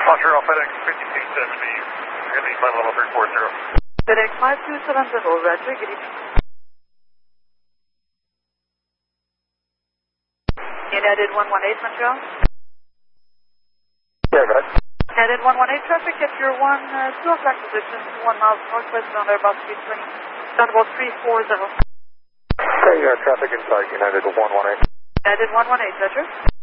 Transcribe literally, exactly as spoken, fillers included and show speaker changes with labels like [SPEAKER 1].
[SPEAKER 1] Montreal FedEx fifty-two seventy, heavy flight level three four zero.
[SPEAKER 2] FedEx five two seven zero, Roger, good evening. United one one eight, Montreal.
[SPEAKER 1] Yeah, right.
[SPEAKER 2] United one one eight traffic at your one, uh, two o'clock position, one miles northwest on about three twenty, down about three four zero.
[SPEAKER 1] Okay, uh, traffic inside United one one eight.
[SPEAKER 2] United one one eight, Roger.